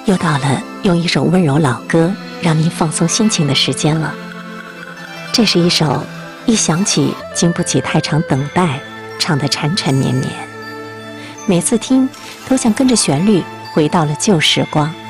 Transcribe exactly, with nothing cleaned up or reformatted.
又到了用一首温柔老歌让您放松心情的时间了。这是一首一想起经不起太长等待，唱得缠缠绵绵，每次听都像跟着旋律回到了旧时光。